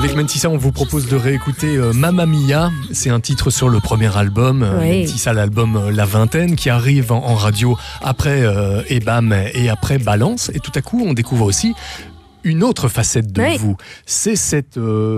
Avec Mentissa, on vous propose de réécouter Mamma Mia. C'est un titre sur le premier album, Mentissa, l'album La Vingtaine, qui arrive en radio après Ebam et après Balance. Et tout à coup, on découvre aussi une autre facette de vous. C'est cette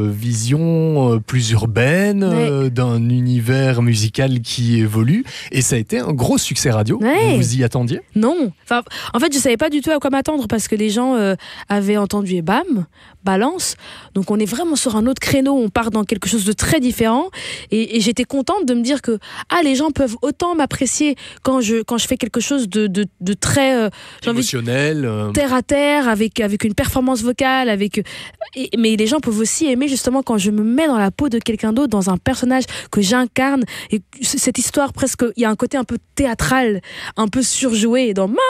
vision plus urbaine d'un univers musical qui évolue. Et ça a été un gros succès radio. Vous vous y attendiez ? Non. Enfin, en fait, je savais pas du tout à quoi m'attendre parce que les gens avaient entendu Ebam, Balance. Donc, on est vraiment sur un autre créneau. On part dans quelque chose de très différent. Et j'étais contente de me dire que les gens peuvent autant m'apprécier quand je fais quelque chose de très émotionnel, terre à terre, avec une performance vocale, mais les gens peuvent aussi aimer justement quand je me mets dans la peau de quelqu'un d'autre, dans un personnage que j'incarne, et cette histoire presque, il y a un côté un peu théâtral, un peu surjoué dans Mamma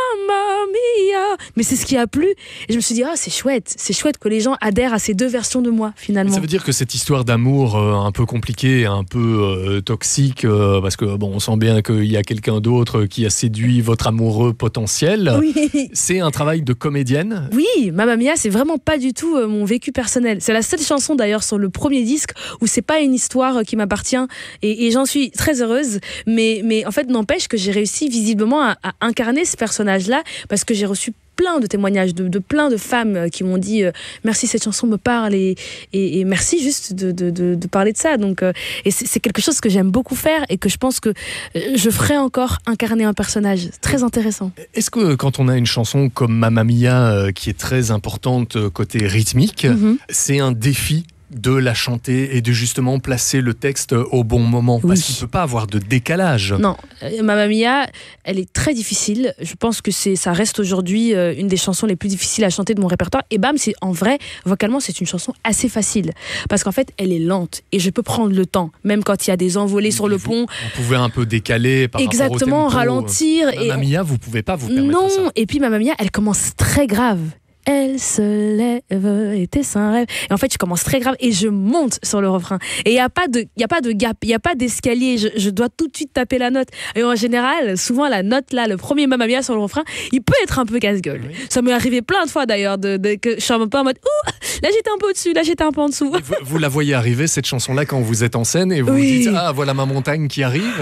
Mia, mais c'est ce qui a plu, et je me suis dit c'est chouette que les gens adhèrent à ces deux versions de moi finalement. Ça veut dire que cette histoire d'amour un peu compliquée, un peu toxique, parce que on sent bien qu'il y a quelqu'un d'autre qui a séduit votre amoureux potentiel, c'est un travail de comédienne. Oui, Mamma Mia, c'est vraiment pas du tout mon vécu personnel. C'est la seule chanson d'ailleurs sur le premier disque où c'est pas une histoire qui m'appartient, et j'en suis très heureuse, mais en fait n'empêche que j'ai réussi visiblement à incarner ce personnage-là, parce que j'ai reçu plein de témoignages de plein de femmes qui m'ont dit merci, cette chanson me parle, et merci juste de parler de ça. Donc, et c'est quelque chose que j'aime beaucoup faire et que je pense que je ferai encore, incarner un personnage. Très intéressant. Est-ce que quand on a une chanson comme Mamma Mia qui est très importante côté rythmique, c'est un défi de la chanter et de justement placer le texte au bon moment, parce qu'il ne peut pas avoir de décalage. Non, Mamma Mia, elle est très difficile. Je pense que ça reste aujourd'hui une des chansons les plus difficiles à chanter de mon répertoire. Et bam, en vrai, vocalement, c'est une chanson assez facile, parce qu'en fait, elle est lente et je peux prendre le temps, même quand il y a des envolées sur le pont. Vous pouvez un peu décaler par rapport au tempo. Ralentir. Mamma Mia, vous ne pouvez pas vous permettre ça. Non, et puis Mamma Mia, elle commence très grave. Elle se lève, était-ce un rêve? Et en fait, je commence très grave et je monte sur le refrain. Et il n'y a pas de gap, il n'y a pas d'escalier. Je dois tout de suite taper la note. Et en général, souvent, la note là, le premier Mamma Mia sur le refrain, il peut être un peu casse-gueule. Oui. Ça m'est arrivé plein de fois d'ailleurs, que je suis un peu en mode ouh, là j'étais un peu au-dessus, là j'étais un peu en dessous. Vous la voyez arriver, cette chanson-là, quand vous êtes en scène et vous vous dites voilà ma montagne qui arrive.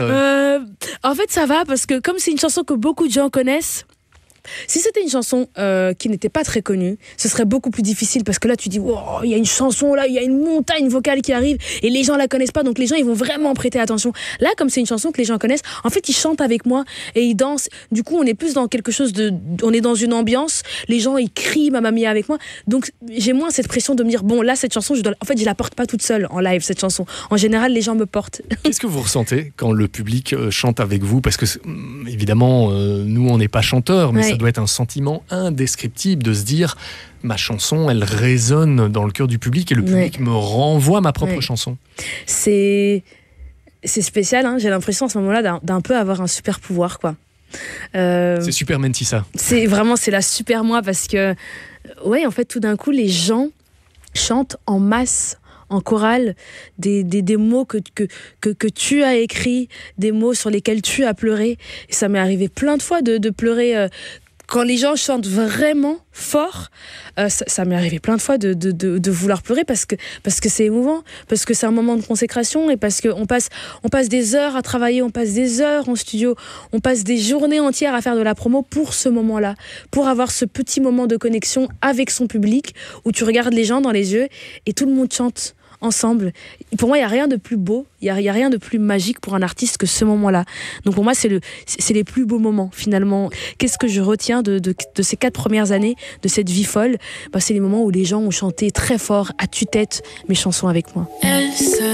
En fait, ça va, parce que comme c'est une chanson que beaucoup de gens connaissent, si c'était une chanson qui n'était pas très connue, ce serait beaucoup plus difficile, parce que là tu dis wow, il y a une chanson là, il y a une montagne vocale qui arrive et les gens la connaissent pas, donc les gens ils vont vraiment prêter attention. Là, comme c'est une chanson que les gens connaissent, en fait ils chantent avec moi et ils dansent. Du coup, on est plus dans quelque chose on est dans une ambiance. Les gens ils crient Mamma Mia avec moi, donc j'ai moins cette pression de me dire bon là cette chanson en fait je la porte pas toute seule en live, cette chanson. En général les gens me portent. Qu'est-ce que vous ressentez quand le public chante avec vous? Parce que évidemment nous on n'est pas chanteurs, mais ça doit être un sentiment indescriptible de se dire ma chanson elle résonne dans le cœur du public et le public me renvoie ma propre chanson. C'est spécial, hein. J'ai l'impression à ce moment-là d'un peu avoir un super pouvoir, quoi. C'est super Mentissa. C'est la super moi, parce que en fait tout d'un coup les gens chantent en masse, en chorale, des mots que tu as écrits, des mots sur lesquels tu as pleuré. Et ça m'est arrivé plein de fois de pleurer quand les gens chantent vraiment fort. Ça m'est arrivé plein de fois de vouloir pleurer parce que c'est émouvant, parce que c'est un moment de consécration, et parce qu'on passe des heures à travailler, on passe des heures en studio, on passe des journées entières à faire de la promo pour ce moment-là, pour avoir ce petit moment de connexion avec son public où tu regardes les gens dans les yeux et tout le monde chante ensemble. Pour moi, il n'y a rien de plus beau, il n'y a rien de plus magique pour un artiste que ce moment-là. Donc pour moi, c'est les plus beaux moments, finalement. Qu'est-ce que je retiens de ces 4 premières années, de cette vie folle? C'est les moments où les gens ont chanté très fort, à tue-tête, mes chansons avec moi.